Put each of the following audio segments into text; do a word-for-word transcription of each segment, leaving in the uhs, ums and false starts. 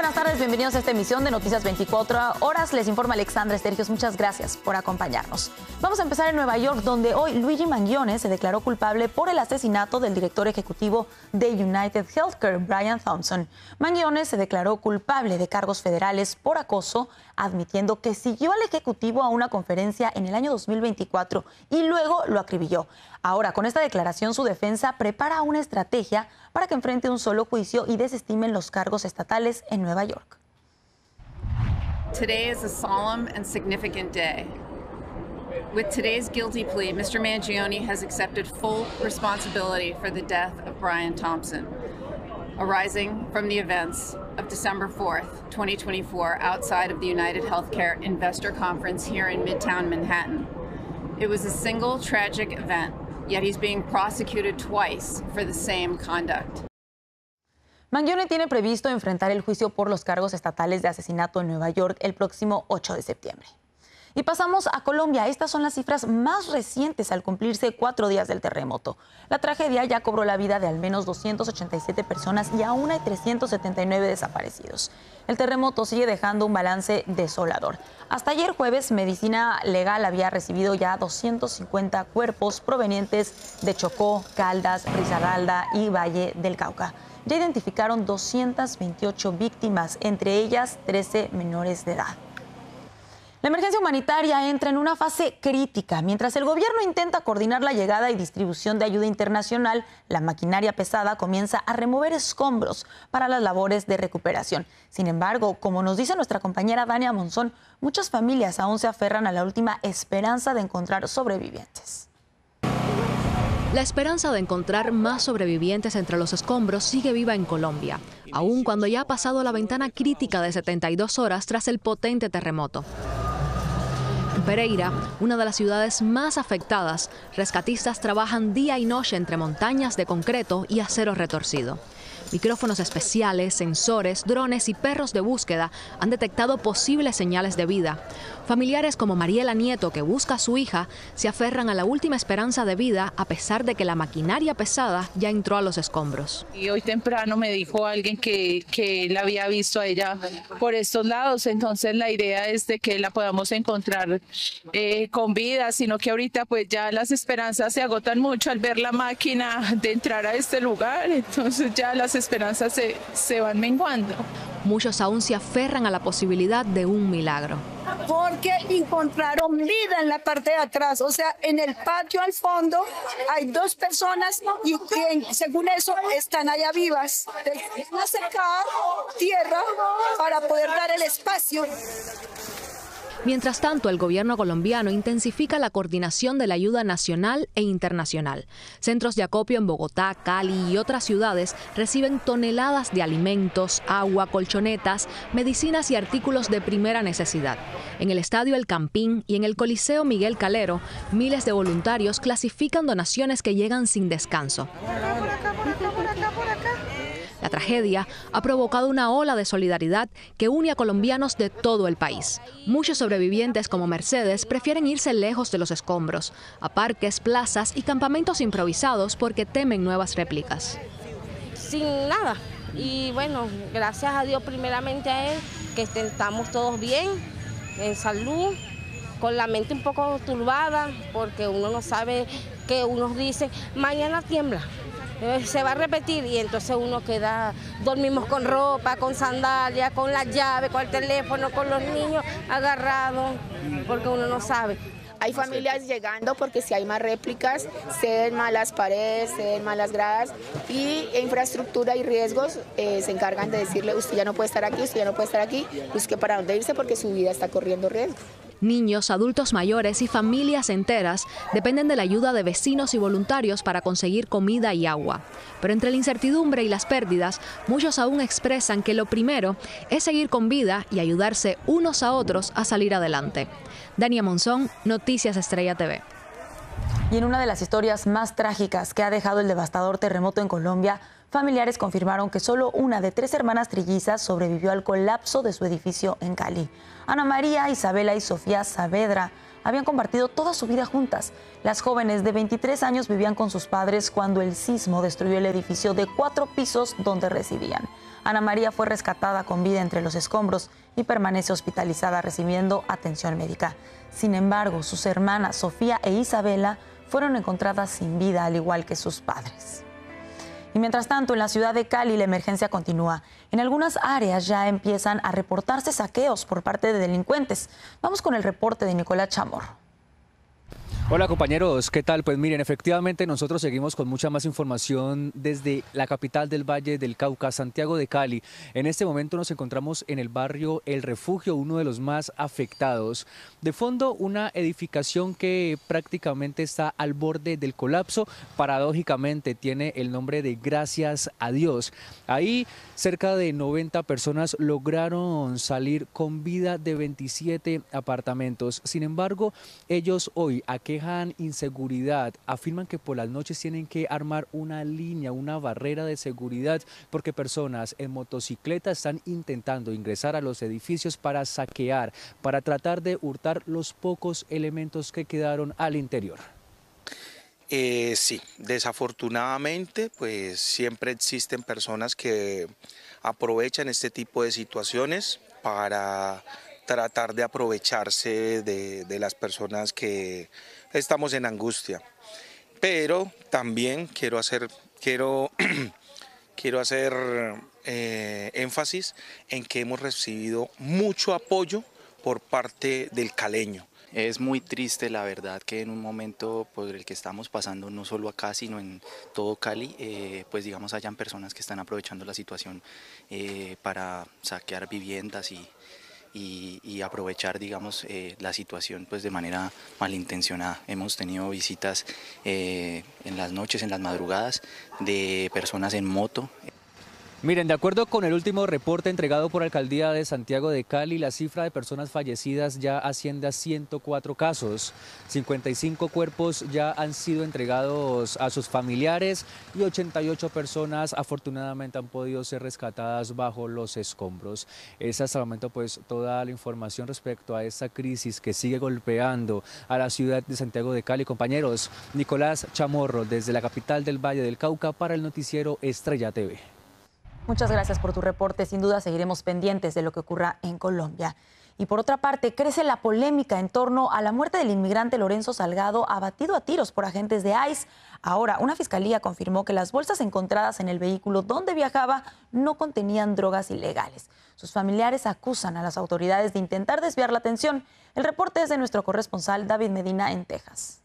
buenas tardes, bienvenidos a esta emisión de Noticias veinticuatro horas. Les informa Alexandra Estergios, muchas gracias por acompañarnos. Vamos a empezar en Nueva York, donde hoy Luigi Mangione se declaró culpable por el asesinato del director ejecutivo de United Healthcare, Brian Thompson. Mangione se declaró culpable de cargos federales por acoso, admitiendo que siguió al ejecutivo a una conferencia en el año dos mil veinticuatro y luego lo acribilló. Ahora, con esta declaración, su defensa prepara una estrategia para que enfrente un solo juicio y desestimen los cargos estatales en Nueva York. Today is a solemn and significant day. With today's guilty plea, Mister Mangione has accepted full responsibility for the death of Brian Thompson, arising from the events of December fourth, twenty twenty-four, outside of the United Healthcare Investor Conference here in Midtown Manhattan. It was a single tragic event, yet he's being prosecuted twice for the same conduct. Mangione tiene previsto enfrentar el juicio por los cargos estatales de asesinato en Nueva York el próximo ocho de septiembre. Y pasamos a Colombia. Estas son las cifras más recientes al cumplirse cuatro días del terremoto. La tragedia ya cobró la vida de al menos doscientas ochenta y siete personas y aún hay trescientos setenta y nueve desaparecidos. El terremoto sigue dejando un balance desolador. Hasta ayer jueves, Medicina Legal había recibido ya doscientos cincuenta cuerpos provenientes de Chocó, Caldas, Risaralda y Valle del Cauca. Ya identificaron doscientas veintiocho víctimas, entre ellas trece menores de edad. La emergencia humanitaria entra en una fase crítica. Mientras el gobierno intenta coordinar la llegada y distribución de ayuda internacional, la maquinaria pesada comienza a remover escombros para las labores de recuperación. Sin embargo, como nos dice nuestra compañera Dania Monzón, muchas familias aún se aferran a la última esperanza de encontrar sobrevivientes. La esperanza de encontrar más sobrevivientes entre los escombros sigue viva en Colombia, aun cuando ya ha pasado la ventana crítica de setenta y dos horas tras el potente terremoto. En Pereira, una de las ciudades más afectadas, rescatistas trabajan día y noche entre montañas de concreto y acero retorcido. Micrófonos especiales, sensores, drones y perros de búsqueda han detectado posibles señales de vida. Familiares como Mariela Nieto, que busca a su hija, se aferran a la última esperanza de vida a pesar de que la maquinaria pesada ya entró a los escombros. Y hoy temprano me dijo alguien que, que la había visto a ella por estos lados, entonces la idea es de que la podamos encontrar eh, con vida, sino que ahorita pues ya las esperanzas se agotan mucho al ver la máquina de entrar a este lugar, entonces ya las esperanzas se, se van menguando. Muchos aún se aferran a la posibilidad de un milagro. Porque encontraron vida en la parte de atrás, o sea, en el patio al fondo hay dos personas y, y según eso están allá vivas. Van a sacar tierra para poder dar el espacio. Mientras tanto, el gobierno colombiano intensifica la coordinación de la ayuda nacional e internacional. Centros de acopio en Bogotá, Cali y otras ciudades reciben toneladas de alimentos, agua, colchonetas, medicinas y artículos de primera necesidad. En el Estadio El Campín y en el Coliseo Miguel Calero, miles de voluntarios clasifican donaciones que llegan sin descanso. La tragedia ha provocado una ola de solidaridad que une a colombianos de todo el país. Muchos sobrevivientes como Mercedes prefieren irse lejos de los escombros, a parques, plazas y campamentos improvisados porque temen nuevas réplicas. Sin nada. Y bueno, gracias a Dios primeramente a él, que estamos todos bien, en salud, con la mente un poco turbada, porque uno no sabe, que unos dicen, mañana tiembla. Se va a repetir y entonces uno queda, dormimos con ropa, con sandalia, con la llave, con el teléfono, con los niños agarrados, porque uno no sabe. Hay familias llegando porque si hay más réplicas, ceden más las paredes, ceden más las gradas y infraestructura y riesgos eh, se encargan de decirle, usted ya no puede estar aquí, usted ya no puede estar aquí, busque para dónde irse porque su vida está corriendo riesgo. Niños, adultos mayores y familias enteras dependen de la ayuda de vecinos y voluntarios para conseguir comida y agua. Pero entre la incertidumbre y las pérdidas, muchos aún expresan que lo primero es seguir con vida y ayudarse unos a otros a salir adelante. Dania Monzón, Noticias Estrella T V. Y en una de las historias más trágicas que ha dejado el devastador terremoto en Colombia, familiares confirmaron que solo una de tres hermanas trillizas sobrevivió al colapso de su edificio en Cali. Ana María, Isabela y Sofía Saavedra habían compartido toda su vida juntas. Las jóvenes de veintitrés años vivían con sus padres cuando el sismo destruyó el edificio de cuatro pisos donde residían. Ana María fue rescatada con vida entre los escombros y permanece hospitalizada recibiendo atención médica. Sin embargo, sus hermanas Sofía e Isabela fueron encontradas sin vida, al igual que sus padres. Y mientras tanto, en la ciudad de Cali la emergencia continúa. En algunas áreas ya empiezan a reportarse saqueos por parte de delincuentes. Vamos con el reporte de Nicolás Chamorro. Hola compañeros, ¿qué tal? Pues miren, efectivamente nosotros seguimos con mucha más información desde la capital del Valle del Cauca, Santiago de Cali. En este momento nos encontramos en el barrio El Refugio, uno de los más afectados. De fondo, una edificación que prácticamente está al borde del colapso. Paradójicamente tiene el nombre de Gracias a Dios. Ahí cerca de noventa personas lograron salir con vida de veintisiete apartamentos. Sin embargo, ellos hoy aquejan inseguridad, afirman que por las noches tienen que armar una línea, una barrera de seguridad, porque personas en motocicleta están intentando ingresar a los edificios para saquear, para tratar de hurtar los pocos elementos que quedaron al interior. Eh, sí, desafortunadamente, pues siempre existen personas que aprovechan este tipo de situaciones para tratar de aprovecharse de, de las personas que estamos en angustia. Pero también quiero hacer, quiero, quiero hacer eh, énfasis en que hemos recibido mucho apoyo por parte del caleño. Es muy triste, la verdad, que en un momento por el que estamos pasando, no solo acá, sino en todo Cali, eh, pues digamos hayan personas que están aprovechando la situación eh, para saquear viviendas y, y, y aprovechar, digamos, eh, la situación pues de manera malintencionada. Hemos tenido visitas eh, en las noches, en las madrugadas, de personas en moto. Miren, de acuerdo con el último reporte entregado por la Alcaldía de Santiago de Cali, la cifra de personas fallecidas ya asciende a ciento cuatro casos. cincuenta y cinco cuerpos ya han sido entregados a sus familiares y ochenta y ocho personas afortunadamente han podido ser rescatadas bajo los escombros. Es hasta el momento pues toda la información respecto a esta crisis que sigue golpeando a la ciudad de Santiago de Cali. Compañeros, Nicolás Chamorro desde la capital del Valle del Cauca para el noticiero Estrella T V. Muchas gracias por tu reporte. Sin duda seguiremos pendientes de lo que ocurra en Colombia. Y por otra parte, crece la polémica en torno a la muerte del inmigrante Lorenzo Salgado, abatido a tiros por agentes de ICE. Ahora, una fiscalía confirmó que las bolsas encontradas en el vehículo donde viajaba no contenían drogas ilegales. Sus familiares acusan a las autoridades de intentar desviar la atención. El reporte es de nuestro corresponsal David Medina en Texas.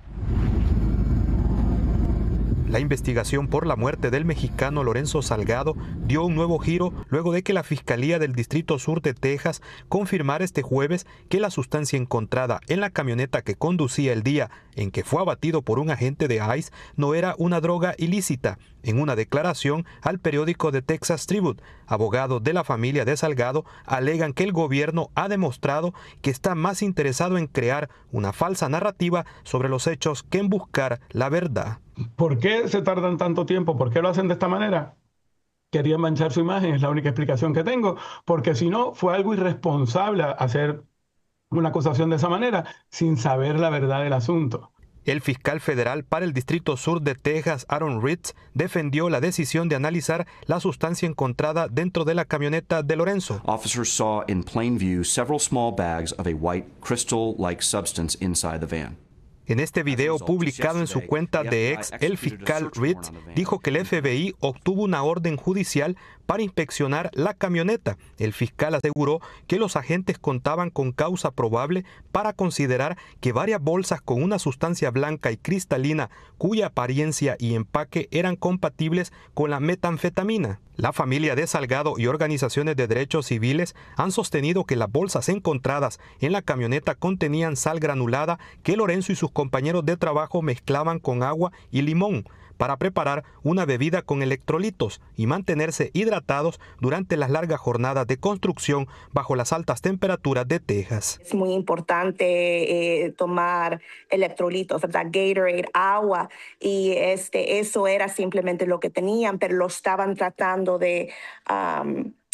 La investigación por la muerte del mexicano Lorenzo Salgado dio un nuevo giro luego de que la Fiscalía del Distrito Sur de Texas confirmara este jueves que la sustancia encontrada en la camioneta que conducía el día en que fue abatido por un agente de ICE no era una droga ilícita. En una declaración al periódico The Texas Tribune, abogados de la familia de Salgado alegan que el gobierno ha demostrado que está más interesado en crear una falsa narrativa sobre los hechos que en buscar la verdad. ¿Por qué se tardan tanto tiempo? ¿Por qué lo hacen de esta manera? Querían manchar su imagen, es la única explicación que tengo, porque si no, fue algo irresponsable hacer una acusación de esa manera sin saber la verdad del asunto. El fiscal federal para el Distrito Sur de Texas, Aaron Ritz, defendió la decisión de analizar la sustancia encontrada dentro de la camioneta de Lorenzo. Officers saw in plain view several small bags of a white crystal-like substance inside the van. En este video publicado en su cuenta de X, el fiscal Ritz dijo que el F B I obtuvo una orden judicial para inspeccionar la camioneta. El fiscal aseguró que los agentes contaban con causa probable para considerar que varias bolsas con una sustancia blanca y cristalina cuya apariencia y empaque eran compatibles con la metanfetamina. La familia de Salgado y organizaciones de derechos civiles han sostenido que las bolsas encontradas en la camioneta contenían sal granulada que Lorenzo y sus compañeros de trabajo mezclaban con agua y limón para preparar una bebida con electrolitos y mantenerse hidratados durante las largas jornadas de construcción bajo las altas temperaturas de Texas. Es muy importante eh, tomar electrolitos, ¿verdad? Gatorade, agua, y este, eso era simplemente lo que tenían, pero lo estaban tratando de um,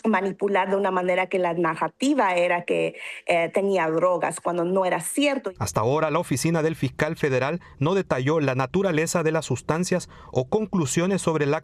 manipular de una manera que la narrativa era que eh, tenía drogas, cuando no era cierto. Hasta ahora, la oficina del fiscal federal no detalló la naturaleza de las sustancias o conclusiones sobre la